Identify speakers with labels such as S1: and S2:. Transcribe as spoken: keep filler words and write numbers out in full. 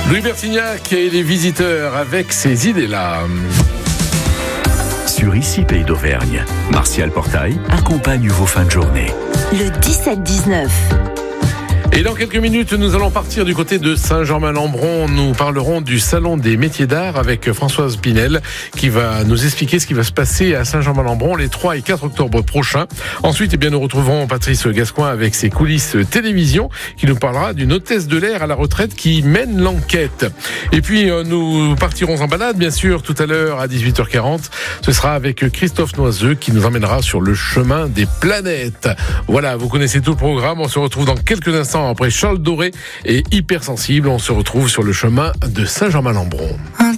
S1: Louis Bertignac et les visiteurs avec ces idées-là.
S2: Sur Ici Pays d'Auvergne, Martial Portail accompagne vos fins de journée.
S3: Le dix-sept dix-neuf.
S1: Et dans quelques minutes, nous allons partir du côté de Saint-Germain-Lembron. Nous parlerons du Salon des métiers d'art avec Françoise Pinel qui va nous expliquer ce qui va se passer à Saint-Germain-Lembron les trois et quatre octobre prochains. Ensuite, eh bien, nous retrouverons Patrice Gascoin avec ses coulisses télévision qui nous parlera d'une hôtesse de l'air à la retraite qui mène l'enquête. Et puis, nous partirons en balade, bien sûr, tout à l'heure à dix-huit heures quarante. Ce sera avec Christophe Noiseux qui nous emmènera sur le chemin des planètes. Voilà, vous connaissez tout le programme. On se retrouve dans quelques instants. Après Charles Doré et Hypersensible, on se retrouve sur le chemin de Saint-Germain-Lembron.